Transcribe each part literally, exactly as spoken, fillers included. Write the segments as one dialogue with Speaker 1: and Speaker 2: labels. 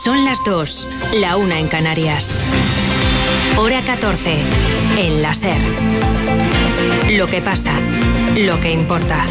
Speaker 1: Son las dos, la una en Canarias. Hora catorce, en la SER. Lo que pasa, lo que importa.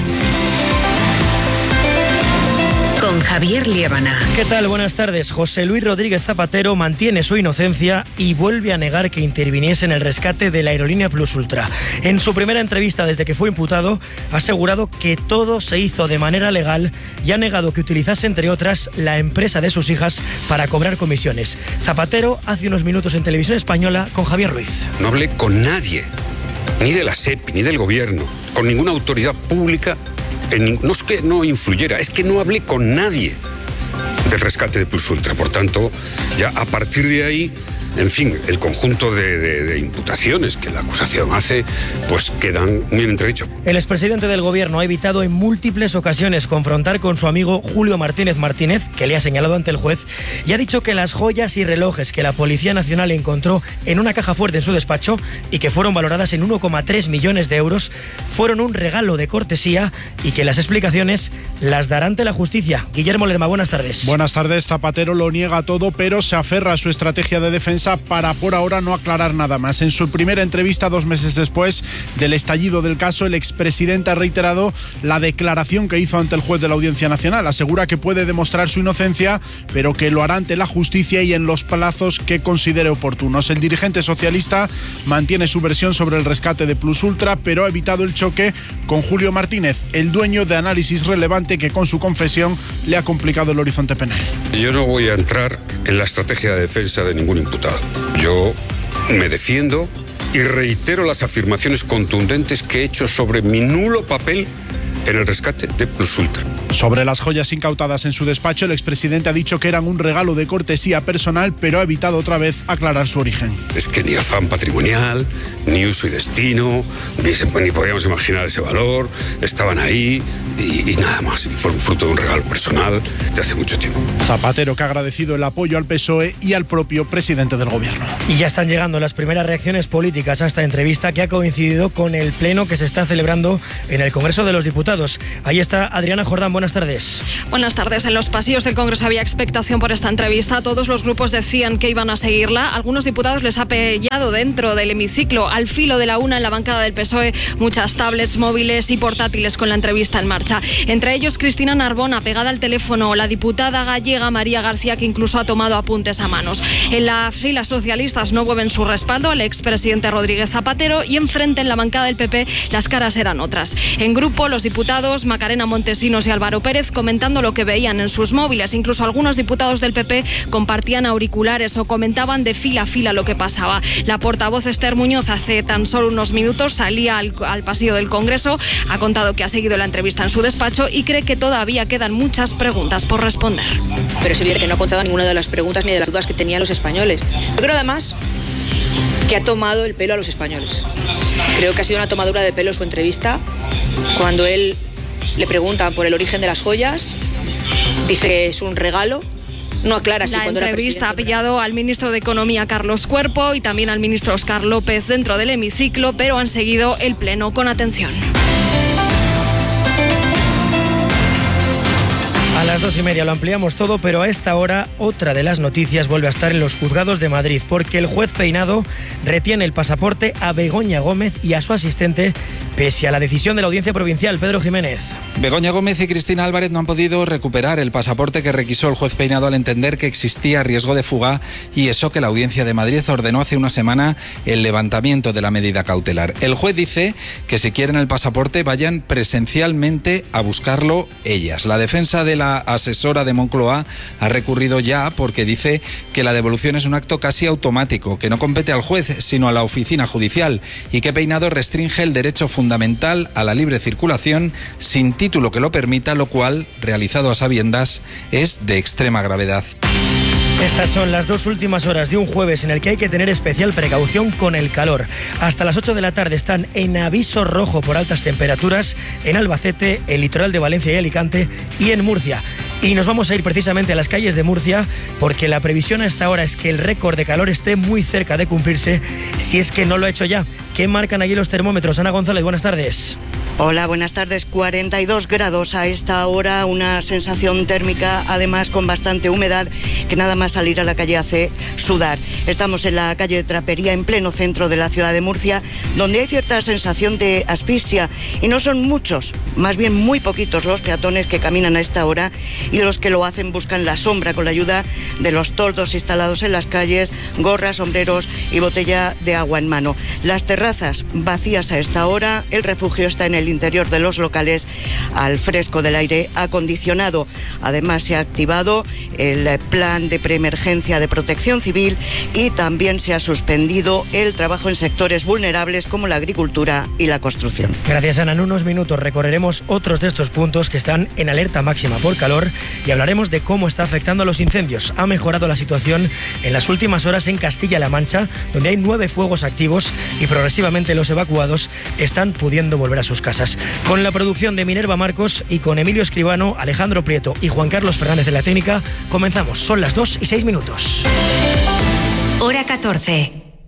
Speaker 1: Con Javier Liébana.
Speaker 2: ¿Qué tal? Buenas tardes. José Luis Rodríguez Zapatero mantiene su inocencia y vuelve a negar que interviniese en el rescate de la aerolínea Plus Ultra. En su primera entrevista desde que fue imputado, ha asegurado que todo se hizo de manera legal y ha negado que utilizase, entre otras, la empresa de sus hijas para cobrar comisiones. Zapatero hace unos minutos en Televisión Española con Javier Ruiz.
Speaker 3: No hablé con nadie, ni de la SEPI, ni del gobierno, con ninguna autoridad pública. En, no es que no influyera, es que no hablé con nadie del rescate de Plus Ultra. Por tanto, ya a partir de ahí, en fin, el conjunto de, de, de imputaciones que la acusación hace, pues quedan muy entredichos.
Speaker 2: El expresidente del gobierno ha evitado en múltiples ocasiones confrontar con su amigo Julio Martínez Martínez, que le ha señalado ante el juez, y ha dicho que las joyas y relojes que la Policía Nacional encontró en una caja fuerte en su despacho y que fueron valoradas en uno coma tres millones de euros fueron un regalo de cortesía y que las explicaciones las dará ante la justicia. Guillermo Lerma, buenas tardes.
Speaker 4: Buenas tardes. Zapatero lo niega todo, pero se aferra a su estrategia de defensa para por ahora no aclarar nada más. En su primera entrevista, dos meses después del estallido del caso, el expresidente ha reiterado la declaración que hizo ante el juez de la Audiencia Nacional. Asegura que puede demostrar su inocencia, pero que lo hará ante la justicia y en los plazos que considere oportunos. El dirigente socialista mantiene su versión sobre el rescate de Plus Ultra, pero ha evitado el choque con Julio Martínez, el dueño de Análisis Relevante, que con su confesión le ha complicado el horizonte penal.
Speaker 3: Yo no voy a entrar en la estrategia de defensa de ningún imputado. Yo me defiendo y reitero las afirmaciones contundentes que he hecho sobre mi nulo papel en el rescate de Plus Ultra.
Speaker 4: Sobre las joyas incautadas en su despacho, el expresidente ha dicho que eran un regalo de cortesía personal, pero ha evitado otra vez aclarar su origen.
Speaker 3: Es que ni afán patrimonial, ni uso y destino, ni, se, ni podíamos imaginar ese valor, estaban ahí y, y nada más. Y fueron fruto de un regalo personal de hace mucho tiempo.
Speaker 4: Zapatero, que ha agradecido el apoyo al P S O E y al propio presidente del gobierno.
Speaker 2: Y ya están llegando las primeras reacciones políticas a esta entrevista, que ha coincidido con el pleno que se está celebrando en el Congreso de los Diputados. Ahí está Adriana Jordán, buenas tardes.
Speaker 5: Buenas tardes. En los pasillos del Congreso había expectación por esta entrevista. Todos los grupos decían que iban a seguirla. Algunos diputados les ha pillado dentro del hemiciclo. Al filo de la una, en la bancada del P S O E, muchas tablets, móviles y portátiles con la entrevista en marcha. Entre ellos, Cristina Narbona, pegada al teléfono, la diputada gallega María García, que incluso ha tomado apuntes a manos. En las filas socialistas no mueven su respaldo al expresidente Rodríguez Zapatero, y enfrente, en la bancada del P P, las caras eran otras. En grupo, los diputados Macarena Montesinos y Álvaro Pérez comentando lo que veían en sus móviles. Incluso algunos diputados del P P compartían auriculares o comentaban de fila a fila lo que pasaba. La portavoz Esther Muñoz hace tan solo unos minutos salía al, al pasillo del Congreso, ha contado que ha seguido la entrevista en su despacho y cree que todavía quedan muchas preguntas por responder.
Speaker 6: Pero es evidente que no ha contestado ninguna de las preguntas ni de las dudas que tenían los españoles. Yo creo además que ha tomado el pelo a los españoles. Creo que ha sido una tomadura de pelo su entrevista. Cuando él le preguntan por el origen de las joyas, dice que es un regalo. No aclara si
Speaker 5: la
Speaker 6: cuando
Speaker 5: entrevista ha pillado al ministro de Economía, Carlos Cuerpo, y también al ministro Óscar López dentro del hemiciclo, pero han seguido el pleno con atención.
Speaker 2: A las dos y media lo ampliamos todo, pero a esta hora otra de las noticias vuelve a estar en los juzgados de Madrid, porque el juez Peinado retiene el pasaporte a Begoña Gómez y a su asistente, pese a la decisión de la Audiencia Provincial. Pedro Jiménez.
Speaker 7: Begoña Gómez y Cristina Álvarez no han podido recuperar el pasaporte que requisó el juez Peinado al entender que existía riesgo de fuga, y eso que la Audiencia de Madrid ordenó hace una semana el levantamiento de la medida cautelar. El juez dice que si quieren el pasaporte vayan presencialmente a buscarlo ellas. La defensa de la asesora de Moncloa ha recurrido ya porque dice que la devolución es un acto casi automático, que no compete al juez sino a la oficina judicial, y que Peinado restringe el derecho fundamental a la libre circulación sin título que lo permita, lo cual, realizado a sabiendas, es de extrema gravedad.
Speaker 2: Estas son las dos últimas horas de un jueves en el que hay que tener especial precaución con el calor. Hasta las ocho de la tarde están en aviso rojo por altas temperaturas en Albacete, el litoral de Valencia y Alicante y en Murcia. Y nos vamos a ir precisamente a las calles de Murcia, porque la previsión a esta hora es que el récord de calor esté muy cerca de cumplirse, si es que no lo ha hecho ya. ¿Qué marcan allí los termómetros? Ana González, buenas tardes.
Speaker 8: Hola, buenas tardes. cuarenta y dos grados a esta hora, una sensación térmica, además con bastante humedad, que nada más salir a la calle hace sudar. Estamos en la calle de Trapería, en pleno centro de la ciudad de Murcia, donde hay cierta sensación de asfixia, y no son muchos, más bien muy poquitos los peatones que caminan a esta hora, y los que lo hacen buscan la sombra con la ayuda de los toldos instalados en las calles, gorras, sombreros y botella de agua en mano. Las terrazas vacías a esta hora, el refugio está en el interior de los locales al fresco del aire acondicionado. Además, se ha activado el plan de preemergencia de protección civil y también se ha suspendido el trabajo en sectores vulnerables como la agricultura y la construcción.
Speaker 2: Gracias, Ana. En unos minutos recorreremos otros de estos puntos que están en alerta máxima por calor y hablaremos de cómo está afectando a los incendios. Ha mejorado la situación en las últimas horas en Castilla-La Mancha, donde hay nueve fuegos activos y progresivamente los evacuados están pudiendo volver a sus casas. Con la producción de Minerva Marcos y con Emilio Escribano, Alejandro Prieto y Juan Carlos Fernández de la técnica, comenzamos. Son las dos y seis minutos.
Speaker 1: Hora catorce.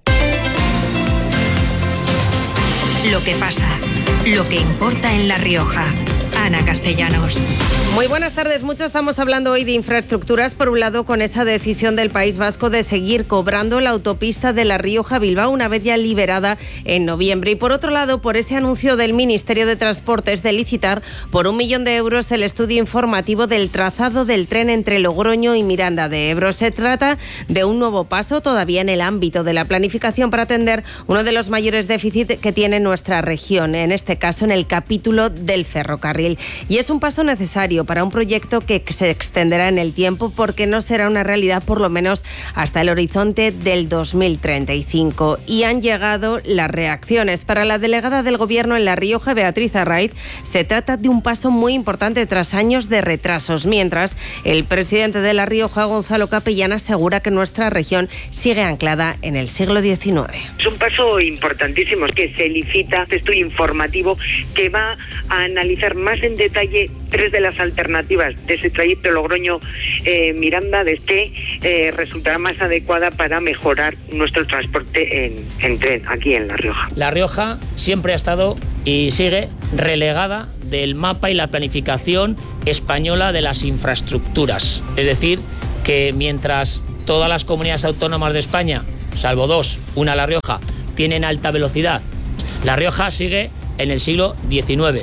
Speaker 1: Lo que pasa, lo que importa en La Rioja. Ana Castellanos.
Speaker 9: Muy buenas tardes. Mucho estamos hablando hoy de infraestructuras. Por un lado, con esa decisión del País Vasco de seguir cobrando la autopista de La Rioja-Bilbao una vez ya liberada en noviembre. Y por otro lado, por ese anuncio del Ministerio de Transportes de licitar por un millón de euros el estudio informativo del trazado del tren entre Logroño y Miranda de Ebro. Se trata de un nuevo paso todavía en el ámbito de la planificación para atender uno de los mayores déficits que tiene nuestra región, en este caso en el capítulo del ferrocarril. Y es un paso necesario para un proyecto que se extenderá en el tiempo, porque no será una realidad por lo menos hasta el horizonte del dos mil treinta y cinco. Y han llegado las reacciones. Para la delegada del Gobierno en La Rioja, Beatriz Arraiz, se trata de un paso muy importante tras años de retrasos, mientras el presidente de La Rioja, Gonzalo Capellán, asegura que nuestra región sigue anclada en el siglo diecinueve.
Speaker 10: Es un paso importantísimo, que se licita este estudio informativo que va a analizar más en detalle tres de las alternativas de ese trayecto Logroño-Miranda, eh, de este eh, resultará más adecuada para mejorar nuestro transporte en, en tren aquí en La Rioja.
Speaker 11: La Rioja siempre ha estado y sigue relegada del mapa y la planificación española de las infraestructuras. Es decir, que mientras todas las comunidades autónomas de España, salvo dos, una La Rioja, tienen alta velocidad, La Rioja sigue en el siglo diecinueve.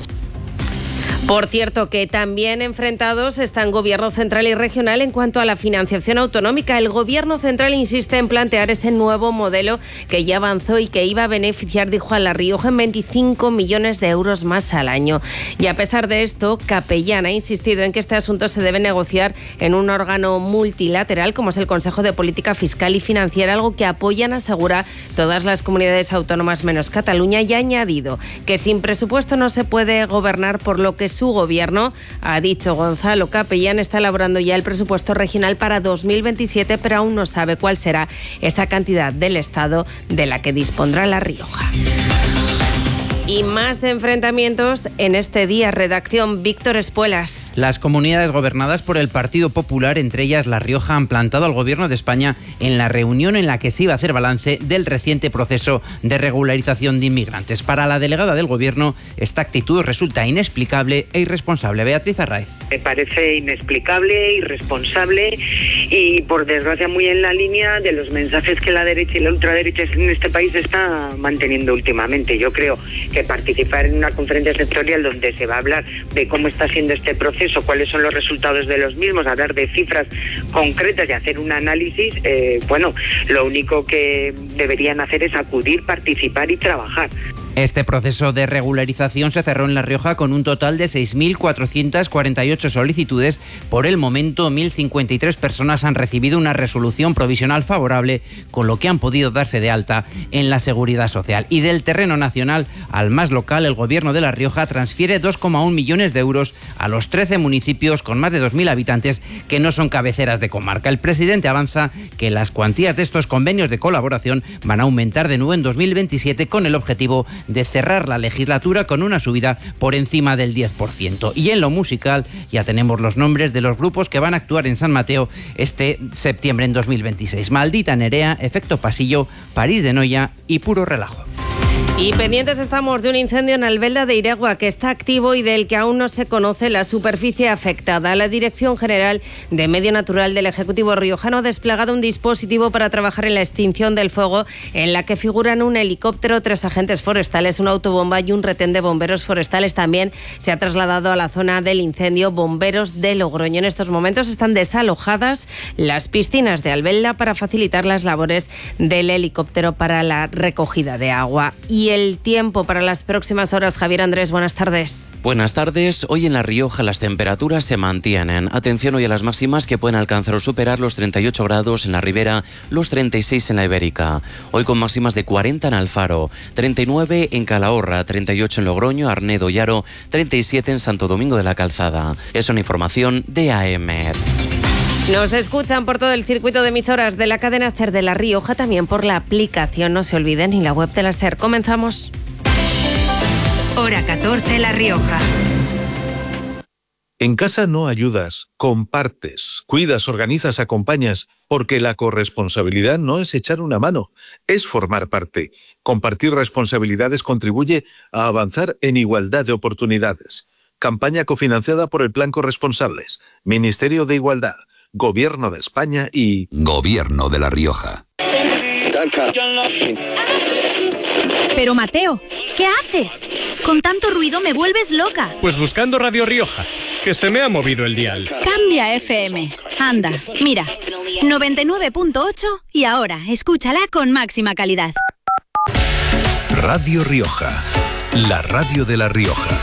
Speaker 9: Por cierto, que también enfrentados están Gobierno central y regional en cuanto a la financiación autonómica. El Gobierno central insiste en plantear ese nuevo modelo que ya avanzó y que iba a beneficiar, dijo, a La Rioja en veinticinco millones de euros más al año. Y a pesar de esto, Capellán ha insistido en que este asunto se debe negociar en un órgano multilateral como es el Consejo de Política Fiscal y Financiera, algo que apoyan, asegura, todas las comunidades autónomas menos Cataluña, y ha añadido que sin presupuesto no se puede gobernar, por lo que su gobierno, ha dicho Gonzalo Capellán, está elaborando ya el presupuesto regional para dos mil veintisiete, pero aún no sabe cuál será esa cantidad del Estado de la que dispondrá La Rioja. Y más enfrentamientos en este día. Redacción, Víctor Espuelas.
Speaker 12: Las comunidades gobernadas por el Partido Popular, entre ellas La Rioja, han plantado al Gobierno de España en la reunión en la que se iba a hacer balance del reciente proceso de regularización de inmigrantes. Para la delegada del Gobierno, esta actitud resulta inexplicable e irresponsable. Beatriz Arraiz.
Speaker 10: Me parece inexplicable, irresponsable y, por desgracia, muy en la línea de los mensajes que la derecha y la ultraderecha en este país está manteniendo últimamente. Yo creo que participar en una conferencia sectorial donde se va a hablar de cómo está siendo este proceso, cuáles son los resultados de los mismos, hablar de cifras concretas y hacer un análisis, eh, bueno, lo único que deberían hacer es acudir, participar y trabajar.
Speaker 12: Este proceso de regularización se cerró en La Rioja con un total de seis mil cuatrocientas cuarenta y ocho solicitudes. Por el momento, mil cincuenta y tres personas han recibido una resolución provisional favorable, con lo que han podido darse de alta en la Seguridad Social. Y del terreno nacional al más local, el Gobierno de La Rioja transfiere dos coma uno millones de euros a los trece municipios con más de dos mil habitantes que no son cabeceras de comarca. El presidente avanza que las cuantías de estos convenios de colaboración van a aumentar de nuevo en dos mil veintisiete, con el objetivo de cerrar la legislatura con una subida por encima del diez por ciento. Y en lo musical ya tenemos los nombres de los grupos que van a actuar en San Mateo este septiembre en dos mil veintiséis. Maldita Nerea, Efecto Pasillo, París de Noia y Puro Relajo.
Speaker 9: Y pendientes estamos de un incendio en Albelda de Iregua que está activo y del que aún no se conoce la superficie afectada. La Dirección General de Medio Natural del Ejecutivo riojano ha desplegado un dispositivo para trabajar en la extinción del fuego, en la que figuran un helicóptero, tres agentes forestales, una autobomba y un retén de bomberos forestales. También se ha trasladado a la zona del incendio bomberos de Logroño. En estos momentos están desalojadas las piscinas de Albelda para facilitar las labores del helicóptero para la recogida de agua. Y el tiempo para las próximas horas. Javier Andrés, buenas tardes.
Speaker 13: Buenas tardes. Hoy en La Rioja las temperaturas se mantienen. Atención hoy a las máximas que pueden alcanzar o superar los treinta y ocho grados en la Ribera, los treinta y seis en la Ibérica. Hoy con máximas de cuarenta en Alfaro, treinta y nueve en Calahorra, treinta y ocho en Logroño, Arnedo y Haro, treinta y siete en Santo Domingo de la Calzada. Es una información de A M.
Speaker 9: Nos escuchan por todo el circuito de emisoras de la cadena SER de La Rioja, también por la aplicación, no se olviden, y la web de la SER. Comenzamos.
Speaker 1: Hora catorce, La Rioja.
Speaker 14: En casa no ayudas, compartes, cuidas, organizas, acompañas, porque la corresponsabilidad no es echar una mano, es formar parte. Compartir responsabilidades contribuye a avanzar en igualdad de oportunidades. Campaña cofinanciada por el Plan Corresponsables, Ministerio de Igualdad, Gobierno de España y
Speaker 15: Gobierno de La Rioja.
Speaker 16: Pero Mateo, ¿qué haces? Con tanto ruido me vuelves loca.
Speaker 17: Pues buscando Radio Rioja, que se me ha movido el dial.
Speaker 16: Cambia F M. Anda, mira, noventa y nueve punto ocho y ahora escúchala con máxima calidad.
Speaker 15: Radio Rioja, la radio de La Rioja.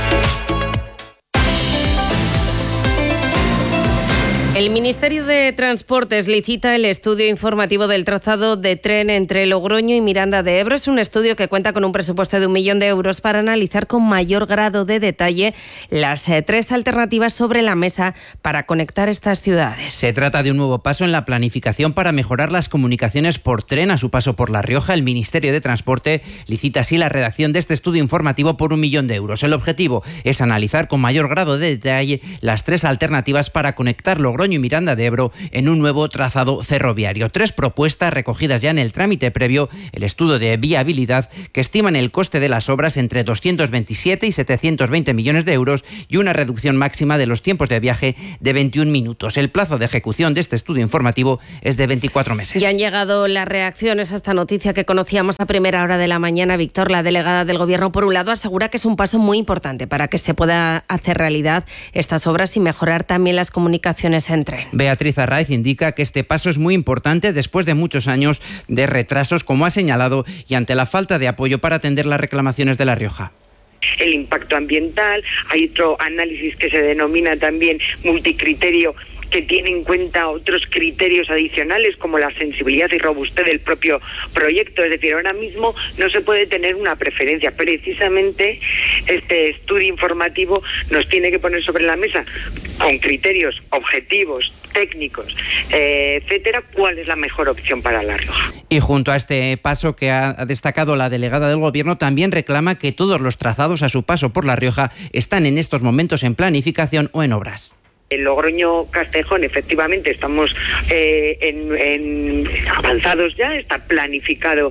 Speaker 9: El Ministerio de Transportes licita el estudio informativo del trazado de tren entre Logroño y Miranda de Ebro. Es un estudio que cuenta con un presupuesto de un millón de euros para analizar con mayor grado de detalle las eh, tres alternativas sobre la mesa para conectar estas ciudades.
Speaker 12: Se trata de un nuevo paso en la planificación para mejorar las comunicaciones por tren a su paso por La Rioja. El Ministerio de Transporte licita así la redacción de este estudio informativo por un millón de euros. El objetivo es analizar con mayor grado de detalle las tres alternativas para conectar Logroño y Miranda de Ebro en un nuevo trazado ferroviario. Tres propuestas recogidas ya en el trámite previo, el estudio de viabilidad, que estiman el coste de las obras entre doscientos veintisiete y setecientos veinte millones de euros y una reducción máxima de los tiempos de viaje de veintiún minutos. El plazo de ejecución de este estudio informativo es de veinticuatro meses.
Speaker 9: Ya han llegado las reacciones a esta noticia que conocíamos a primera hora de la mañana. Víctor, la delegada del Gobierno, por un lado, asegura que es un paso muy importante para que se pueda hacer realidad estas obras y mejorar también las comunicaciones en tren.
Speaker 12: Beatriz Arraiz indica que este paso es muy importante después de muchos años de retrasos, como ha señalado, y ante la falta de apoyo para atender las reclamaciones de La Rioja.
Speaker 10: El impacto ambiental, hay otro análisis que se denomina también multicriterio, que tiene en cuenta otros criterios adicionales como la sensibilidad y robustez del propio proyecto. Es decir, ahora mismo no se puede tener una preferencia. Precisamente este estudio informativo nos tiene que poner sobre la mesa, con criterios objetivos, técnicos, eh, etcétera, cuál es la mejor opción para La Rioja.
Speaker 12: Y junto a este paso que ha destacado la delegada del Gobierno, también reclama que todos los trazados a su paso por La Rioja están en estos momentos en planificación o en obras.
Speaker 10: En Logroño-Castejón, efectivamente, estamos eh, en, en avanzados ya, está planificado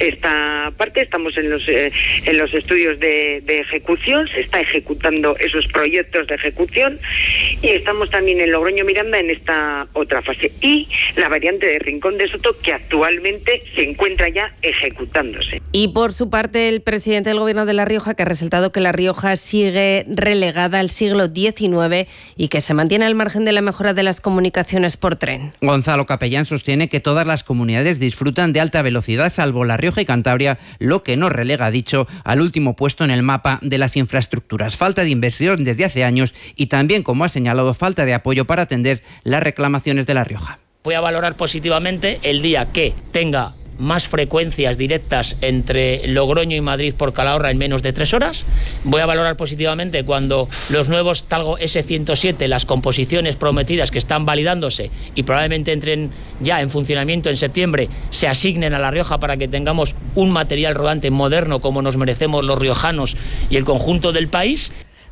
Speaker 10: esta parte, estamos en los eh, en los estudios de, de ejecución, se está ejecutando esos proyectos de ejecución y estamos también en Logroño-Miranda en esta otra fase. Y la variante de Rincón de Soto, que actualmente se encuentra ya ejecutándose.
Speaker 9: Y por su parte, el presidente del Gobierno de La Rioja, que ha resaltado que La Rioja sigue relegada al siglo diecinueve y que se mantiene tiene al margen de la mejora de las comunicaciones por tren.
Speaker 12: Gonzalo Capellán sostiene que todas las comunidades disfrutan de alta velocidad, salvo La Rioja y Cantabria, lo que nos relega, ha dicho, al último puesto en el mapa de las infraestructuras. Falta de inversión desde hace años y también, como ha señalado, falta de apoyo para atender las reclamaciones de La Rioja.
Speaker 11: Voy a valorar positivamente el día que tenga más frecuencias directas entre Logroño y Madrid por Calahorra en menos de tres horas. Voy a valorar positivamente cuando los nuevos Talgo ese ciento siete, las composiciones prometidas que están validándose y probablemente entren ya en funcionamiento en septiembre, se asignen a La Rioja para que tengamos un material rodante moderno como nos merecemos los riojanos y el conjunto del país.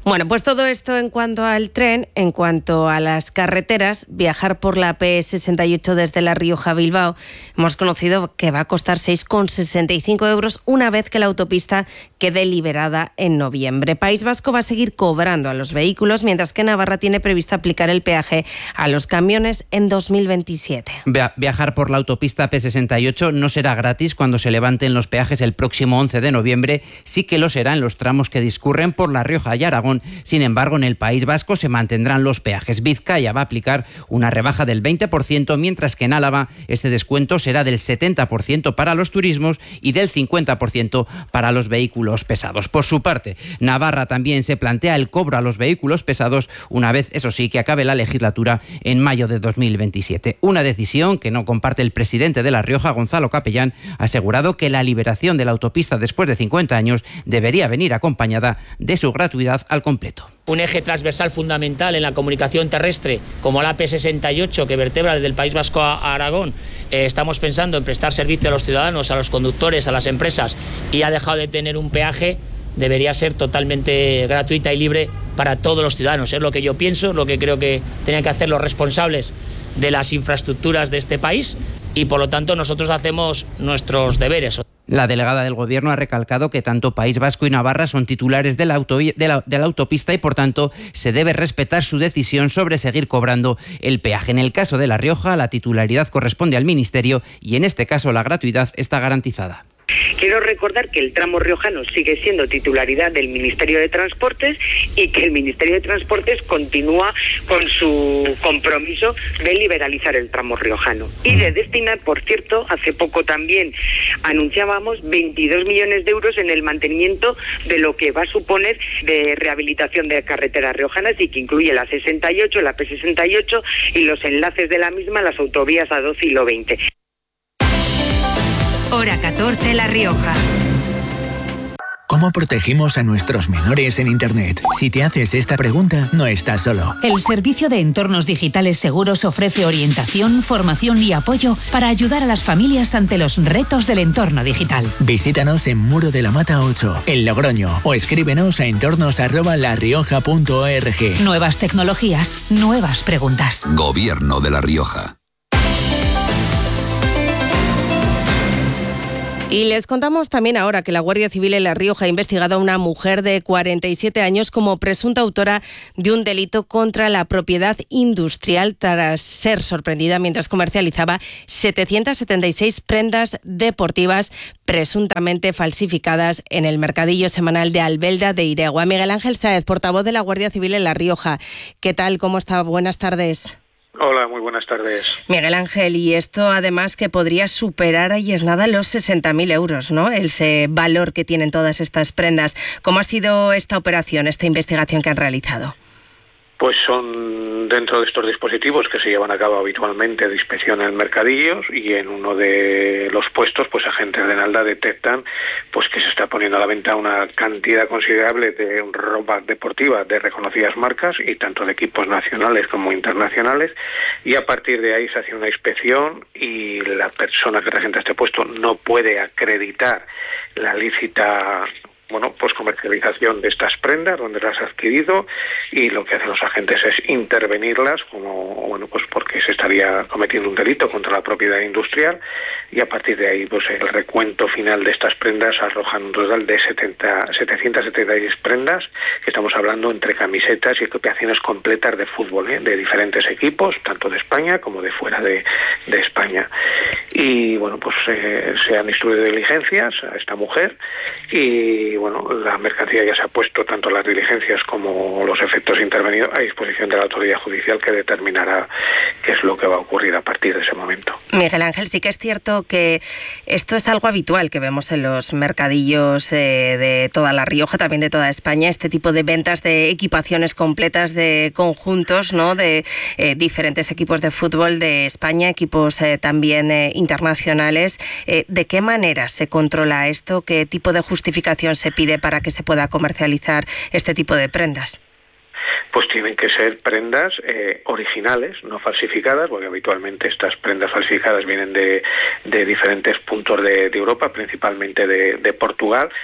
Speaker 9: Bueno, pues todo esto en cuanto al tren. En cuanto a las carreteras, viajar por la P sesenta y ocho desde La Rioja a Bilbao, hemos conocido que va a costar seis con sesenta y cinco euros una vez que la autopista quede liberada en noviembre. País Vasco va a seguir cobrando a los vehículos, mientras que Navarra tiene previsto aplicar el peaje a los camiones en dos mil veintisiete.
Speaker 12: Viajar por la autopista P sesenta y ocho no será gratis cuando se levanten los peajes el próximo once de noviembre. Sí que lo será en los tramos que discurren por La Rioja y Aragón. Sin embargo, en el País Vasco se mantendrán los peajes. Vizcaya va a aplicar una rebaja del veinte por ciento, mientras que en Álava este descuento será del setenta por ciento para los turismos y del cincuenta por ciento para los vehículos pesados. Por su parte, Navarra también se plantea el cobro a los vehículos pesados una vez, eso sí, que acabe la legislatura en mayo de dos mil veintisiete. Una decisión que no comparte el presidente de La Rioja, Gonzalo Capellán, ha asegurado que la liberación de la autopista después de cincuenta años debería venir acompañada de su gratuidad al completo.
Speaker 11: Un eje transversal fundamental en la comunicación terrestre, como la P sesenta y ocho, que vertebra desde el País Vasco a Aragón. Eh, estamos pensando en prestar servicio a los ciudadanos, a los conductores, a las empresas, y ha dejado de tener un peaje. Debería ser totalmente gratuita y libre para todos los ciudadanos. Es lo que yo pienso, lo que creo que tenían que hacer los responsables de las infraestructuras de este país, y por lo tanto nosotros hacemos nuestros deberes.
Speaker 12: La delegada del Gobierno ha recalcado que tanto País Vasco y Navarra son titulares de la, auto, de, la, de la autopista y, por tanto, se debe respetar su decisión sobre seguir cobrando el peaje. En el caso de La Rioja, la titularidad corresponde al Ministerio y, en este caso, la gratuidad está garantizada.
Speaker 10: Quiero recordar que el tramo riojano sigue siendo titularidad del Ministerio de Transportes y que el Ministerio de Transportes continúa con su compromiso de liberalizar el tramo riojano y de destinar, por cierto, hace poco también anunciábamos veintidós millones de euros en el mantenimiento de lo que va a suponer de rehabilitación de carreteras riojanas, y que incluye la sesenta y ocho, la P sesenta y ocho y los enlaces de la misma, las autovías A doce y L O veinte.
Speaker 1: Hora catorce, La Rioja.
Speaker 18: ¿Cómo protegimos a nuestros menores en Internet? Si te haces esta pregunta, no estás solo.
Speaker 19: El Servicio de Entornos Digitales Seguros ofrece orientación, formación y apoyo para ayudar a las familias ante los retos del entorno digital.
Speaker 18: Visítanos en Muro de la Mata ocho, en Logroño, o escríbenos a entornos arroba larrioja punto org.
Speaker 19: Nuevas tecnologías, nuevas preguntas.
Speaker 15: Gobierno de La Rioja.
Speaker 9: Y les contamos también ahora que la Guardia Civil en La Rioja ha investigado a una mujer de cuarenta y siete años como presunta autora de un delito contra la propiedad industrial tras ser sorprendida mientras comercializaba setecientas setenta y seis prendas deportivas presuntamente falsificadas en el mercadillo semanal de Albelda de Iregua. Miguel Ángel Sáez, portavoz de la Guardia Civil en La Rioja. ¿Qué tal? ¿Cómo está? Buenas tardes.
Speaker 20: Hola, muy buenas tardes.
Speaker 9: Miguel Ángel, y esto además que podría superar ahí es nada los sesenta mil euros, ¿no? Ese valor que tienen todas estas prendas. ¿Cómo ha sido esta operación, esta investigación que han realizado?
Speaker 20: Pues son dentro de estos dispositivos que se llevan a cabo habitualmente de inspección en mercadillos, y en uno de los puestos pues agentes de Nalda detectan pues que se está poniendo a la venta una cantidad considerable de ropa deportiva de reconocidas marcas, y tanto de equipos nacionales como internacionales, y a partir de ahí se hace una inspección y la persona que regenta este puesto no puede acreditar la lícita bueno, pues comercialización de estas prendas, donde las ha adquirido, y lo que hacen los agentes es intervenirlas como, bueno, pues porque se estaría cometiendo un delito contra la propiedad industrial, y a partir de ahí, pues el recuento final de estas prendas arrojan un total de setenta, setecientas setenta y seis prendas, que estamos hablando entre camisetas y equipaciones completas de fútbol, ¿eh? de diferentes equipos, tanto de España como de fuera de, de España. Y bueno, pues eh, se han instruido diligencias a esta mujer, y bueno, la mercancía ya se ha puesto, tanto las diligencias como los efectos intervenidos, a disposición de la autoridad judicial, que determinará qué es lo que va a ocurrir a partir de ese momento.
Speaker 9: Miguel Ángel, sí que es cierto que esto es algo habitual que vemos en los mercadillos eh, de toda La Rioja, también de toda España, este tipo de ventas de equipaciones completas, de conjuntos, ¿no? de eh, diferentes equipos de fútbol de España, equipos eh, también eh, internacionales. Eh, ¿De qué manera se controla esto? ¿Qué tipo de justificación se pide para que se pueda comercializar este tipo de prendas?
Speaker 20: Pues tienen que ser prendas eh, originales, no falsificadas, porque habitualmente estas prendas falsificadas vienen de, de diferentes puntos de, de Europa, principalmente de, de Portugal,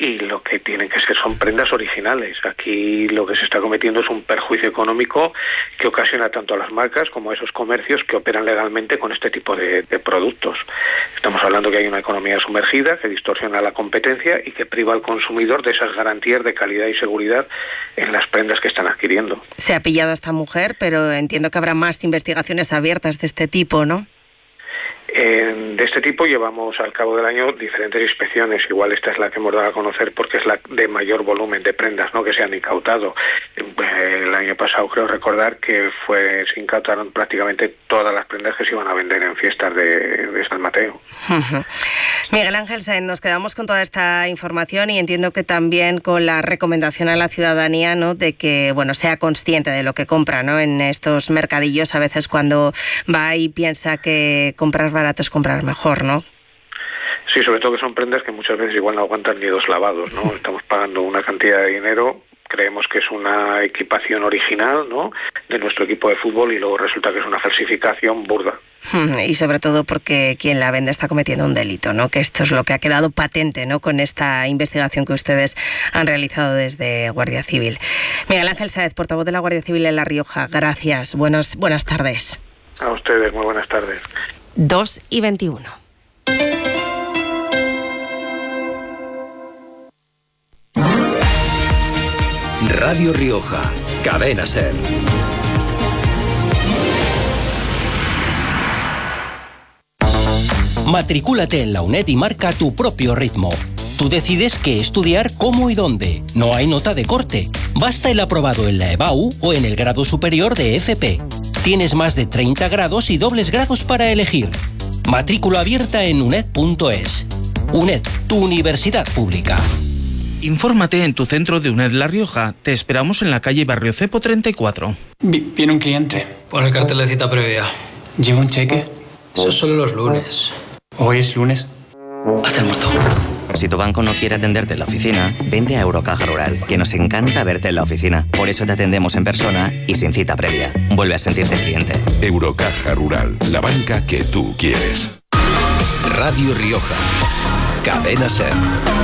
Speaker 20: y lo que tienen que ser son prendas originales. Aquí lo que se está cometiendo es un perjuicio económico que ocasiona tanto a las marcas como a esos comercios que operan legalmente con este tipo de, de productos. Estamos hablando que hay una economía sumergida que distorsiona la competencia y que priva al consumidor de esas garantías de calidad y seguridad en las prendas que están adquiriendo.
Speaker 9: Se ha pillado a esta mujer, pero entiendo que habrá más investigaciones abiertas de este tipo, ¿no?
Speaker 20: Eh, de este tipo llevamos al cabo del año diferentes inspecciones. Igual esta es la que hemos dado a conocer porque es la de mayor volumen de prendas, ¿no?, que se han incautado. Eh, el año pasado creo recordar que fue se incautaron prácticamente todas las prendas que se iban a vender en fiestas de, de San Mateo.
Speaker 9: Uh-huh. Miguel Ángel Sáenz, nos quedamos con toda esta información y entiendo que también con la recomendación a la ciudadanía, ¿no?, de que bueno sea consciente de lo que compra, ¿no?, en estos mercadillos. A veces cuando va y piensa que comprar barato es comprar mejor, ¿no?
Speaker 20: Sí, sobre todo que son prendas que muchas veces igual no aguantan ni dos lavados, ¿no? Estamos pagando una cantidad de dinero, creemos que es una equipación original, ¿no?, de nuestro equipo de fútbol y luego resulta que es una falsificación burda.
Speaker 9: Y sobre todo porque quien la vende está cometiendo un delito, ¿no?, que esto es lo que ha quedado patente, ¿no?, con esta investigación que ustedes han realizado desde Guardia Civil. Miguel Ángel Sáenz, portavoz de la Guardia Civil en La Rioja, gracias. Buenos, buenas tardes.
Speaker 20: A ustedes, muy buenas tardes.
Speaker 9: dos y veintiuno.
Speaker 15: Radio Rioja, Cadena SER.
Speaker 21: Matricúlate en la UNED y marca tu propio ritmo. Tú decides qué estudiar, cómo y dónde. No hay nota de corte. Basta el aprobado en la EBAU o en el grado superior de F P. Tienes más de treinta grados y dobles grados para elegir. Matrícula abierta en uned punto es. UNED, tu universidad pública.
Speaker 22: Infórmate en tu centro de UNED La Rioja. Te esperamos en la calle Barrio Cepo treinta y cuatro.
Speaker 23: Viene un cliente.
Speaker 24: Pon el cartel de cita previa.
Speaker 23: ¿Lleva un cheque?
Speaker 24: Eso es solo los lunes.
Speaker 23: ¿Hoy es lunes?
Speaker 24: Haz el muerto.
Speaker 25: Si tu banco no quiere atenderte en la oficina, vente a Eurocaja Rural, que nos encanta verte en la oficina. Por eso te atendemos en persona y sin cita previa. Vuelve a sentirte cliente.
Speaker 15: Eurocaja Rural, la banca que tú quieres. Radio Rioja, Cadena SER.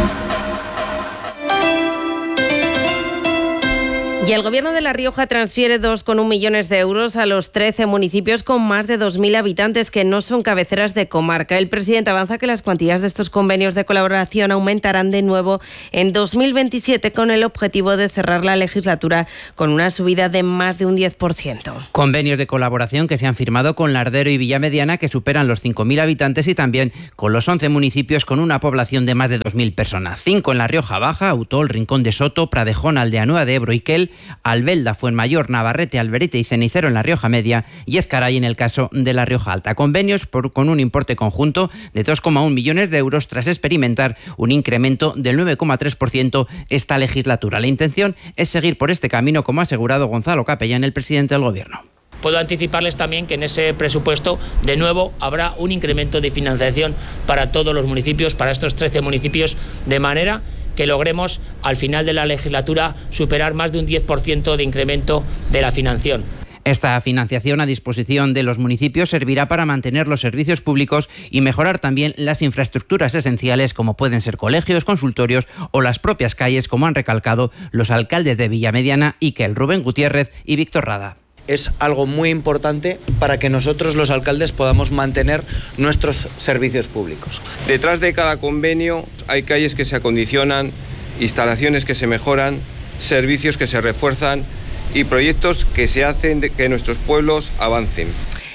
Speaker 9: Y el Gobierno de La Rioja transfiere dos coma uno millones de euros a los trece municipios con más de dos mil habitantes que no son cabeceras de comarca. El presidente avanza que las cuantías de estos convenios de colaboración aumentarán de nuevo en dos mil veintisiete con el objetivo de cerrar la legislatura con una subida de más de un diez por ciento.
Speaker 12: Convenios de colaboración que se han firmado con Lardero y Villamediana, que superan los cinco mil habitantes, y también con los once municipios con una población de más de dos mil personas. cinco en La Rioja Baja: Autol, Rincón de Soto, Pradejón, Aldeanueva de Ebro y Quel; Albelda, Fuenmayor, Navarrete, Alberete y Cenicero en La Rioja Media; y Ezcaray en el caso de La Rioja Alta. Convenios por, con un importe conjunto de dos coma uno millones de euros tras experimentar un incremento del nueve coma tres por ciento esta legislatura. La intención es seguir por este camino, como ha asegurado Gonzalo Capellán, el presidente del Gobierno.
Speaker 11: Puedo anticiparles también que en ese presupuesto de nuevo habrá un incremento de financiación para todos los municipios, para estos trece municipios, de manera que logremos al final de la legislatura superar más de un diez por ciento de incremento de la financiación.
Speaker 12: Esta financiación a disposición de los municipios servirá para mantener los servicios públicos y mejorar también las infraestructuras esenciales, como pueden ser colegios, consultorios o las propias calles, como han recalcado los alcaldes de Villamediana, Ikel, Rubén Gutiérrez y Víctor Rada.
Speaker 26: Es algo muy importante para que nosotros, los alcaldes, podamos mantener nuestros servicios públicos.
Speaker 27: Detrás de cada convenio hay calles que se acondicionan, instalaciones que se mejoran, servicios que se refuerzan y proyectos que se hacen de que nuestros pueblos avancen.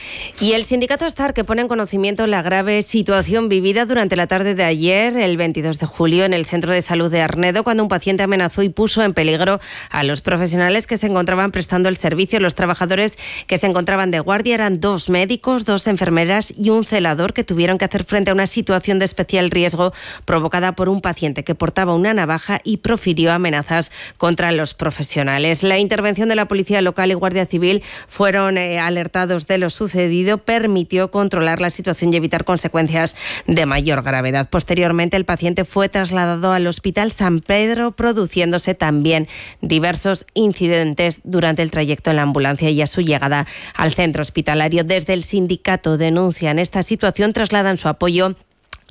Speaker 9: Y el sindicato Star, que pone en conocimiento la grave situación vivida durante la tarde de ayer, el veintidós de julio, en el Centro de Salud de Arnedo, cuando un paciente amenazó y puso en peligro a los profesionales que se encontraban prestando el servicio. Los trabajadores que se encontraban de guardia eran dos médicos, dos enfermeras y un celador, que tuvieron que hacer frente a una situación de especial riesgo provocada por un paciente que portaba una navaja y profirió amenazas contra los profesionales. La intervención de la Policía Local y Guardia Civil fueron eh, alertados de lo sucedido, permitió controlar la situación y evitar consecuencias de mayor gravedad. Posteriormente, el paciente fue trasladado al Hospital San Pedro, produciéndose también diversos incidentes durante el trayecto en la ambulancia y a su llegada al centro hospitalario. Desde el sindicato denuncian esta situación, trasladan su apoyo